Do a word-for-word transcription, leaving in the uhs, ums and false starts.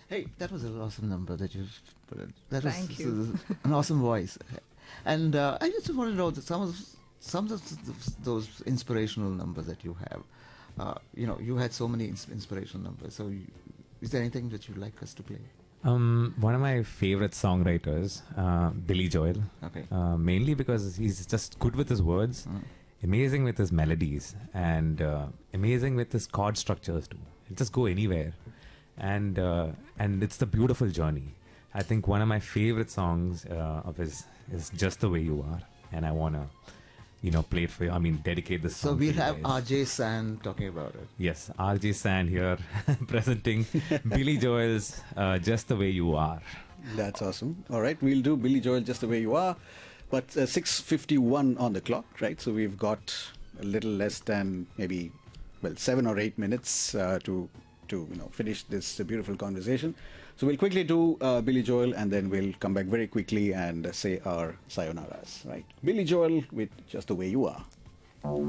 Hey, that was an awesome number that you put in. That was Thank s- you. s- an awesome voice. And uh, I just want to know that some of some of th- those inspirational numbers that you have. Uh, you know, you had so many ins- inspirational numbers. So, you, is there anything that you'd like us to play? Um, one of my favorite songwriters, uh, Billy Joel. Okay. Uh, mainly because he's just good with his words, Mm. amazing with his melodies, and uh, amazing with his chord structures too. It just go anywhere, and uh, and it's the beautiful journey. I think one of my favorite songs uh, of his is "Just the Way You Are," and I wanna, you know, play it for you. I mean, dedicate this So song. we'll to you have guys. R J San talking about it. Yes, R J Sand here presenting Billy Joel's uh, "Just the Way You Are." That's awesome. All right, we'll do Billy Joel Just the Way You Are. But uh, six fifty-one on the clock, right? So we've got a little less than maybe, well, seven or eight minutes uh, to to you know finish this uh, beautiful conversation. So we'll quickly do uh, Billy Joel, and then we'll come back very quickly and uh, say our sayonaras, right? Billy Joel with Just the Way You Are.